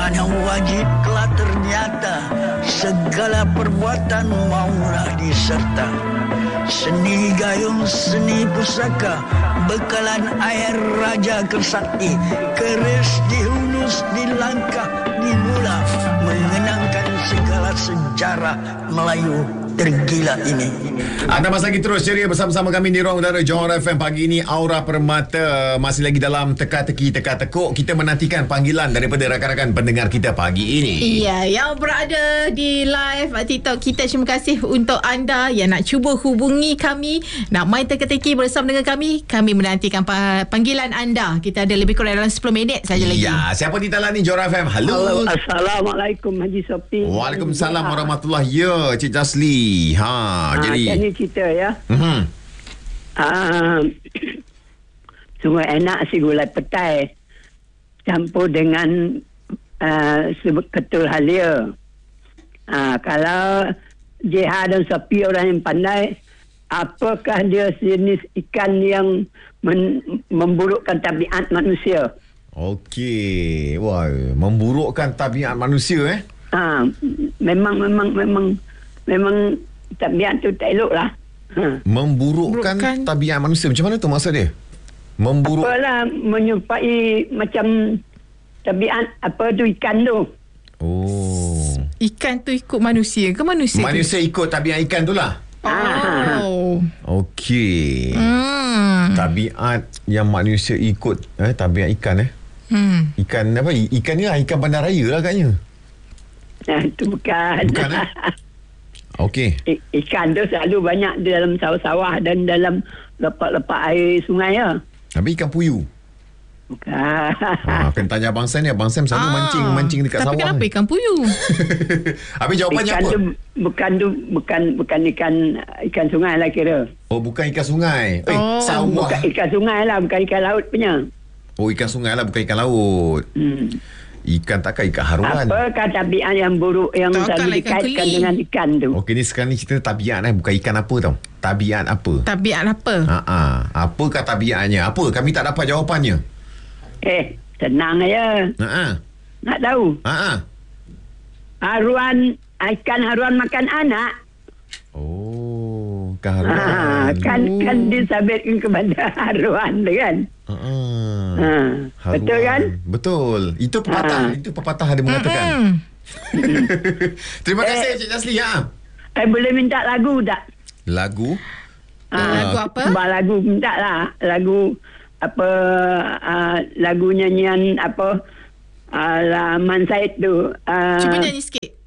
Mana wajib kelak ternyata, segala perbuatan maulah diserta. Seni gayung, seni pusaka, bekalan air raja Kersakti, keris dihunus, dilangkah, dimula, mengenangkan segala sejarah Melayu tergila ini. Anda masih lagi terus ceria bersama-sama kami di Ruang Udara Johor FM. Pagi ini Aura Permata masih lagi dalam teka-teki, teka-tekuk. Kita menantikan panggilan daripada rakan-rakan pendengar kita pagi ini. Ya, yang berada di live TikTok kita, terima kasih untuk anda yang nak cuba hubungi kami, nak main teka-teki bersama dengan kami. Kami menantikan panggilan anda. Kita ada lebih kurang dalam 10 minit saja lagi. Ya, siapa di talan ni Johor FM? Halo. Assalamualaikum Haji Sofi. Waalaikumsalam warahmatullahi. Ya, Cik Jasli. Jadi ini cerita ya. Mhm. Sungguh enak si gulai petai campur dengan ketul halia. Kalau Jeha dan Sofi orang yang pandai, apakah dia jenis ikan yang memburukkan tabiat manusia? Okey. Wah, memburukkan tabiat manusia Memang tabiat tu tak elok lah. Memburukkan tabiat manusia. Macam mana tu maksud dia? Apalah menyerupai macam tabiat apa tu ikan tu. Oh. Ikan tu ikut manusia ke manusia? Manusia ikut tabiat ikan tu lah. Oh. Okey. Tabiat yang manusia ikut tabiat ikan Ikan apa? Ikan ni lah ikan bandaraya lah agaknya. Itu bukan. Bukan Okey. Ikan tu selalu banyak di dalam sawah-sawah dan dalam lepak-lepak air sungai ya. Tapi ikan puyuh. Bukan. Kena tanya Abang Sam ni. Abang Sam selalu mancing dekat sawah. Tapi kenapa ikan puyuh? Habis jawapannya ikan apa? Bukan ikan sungai lah kira. Oh, bukan ikan sungai. Sawah. Bukan ikan sungai lah, bukan ikan laut punya. Oh, ikan sungai lah, bukan ikan laut. Ikan takkan ikan haruan. Apakah tabiat yang buruk yang selalu dikaitkan dengan ikan tu? Okey, ni sekarang ni cerita tabiat bukan ikan apa tau. Tabiat apa? Tabiat apa? Apakah tabiatnya? Apa? Kami tak dapat jawapannya. Senang aja. Nak tahu? Ikan haruan makan anak. Oh, ikan haruan. Kan disabitkan kepada haruan tu kan? Betul kan? Betul. Itu pepatah. Itu pepatah dia mengatakan. Terima kasih Cik Jasli. Boleh minta lagu tak? Lagu? Lagu apa? Lagu minta lah. Lagu apa? Lagu nyanyian apa? Man Said tu. Cuba nyanyi sikit.